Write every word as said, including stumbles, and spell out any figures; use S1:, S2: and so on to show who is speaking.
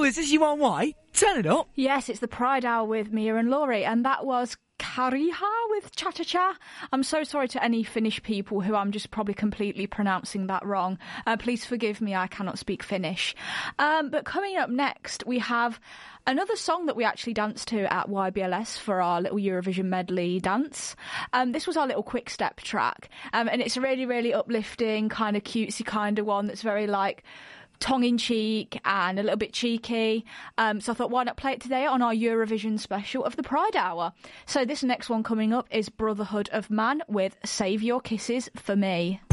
S1: Oh, is this you on white? Turn it up.
S2: Yes, it's the Pride Hour with Mia and Laurie, and that was Kariha with Cha Cha Cha. I'm so sorry to any Finnish people who I'm just probably completely pronouncing that wrong. Uh, please forgive me, I cannot speak Finnish. Um, but coming up next, we have another song that we actually danced to at Y B L S for our little Eurovision medley dance. Um, this was our little quick step track, um, and it's a really, really uplifting, kind of cutesy kind of one that's very like tongue-in-cheek and a little bit cheeky. Um, so I thought, why not play it today on our Eurovision special of the Pride Hour? So this next one coming up is Brotherhood of Man with Save Your Kisses for Me.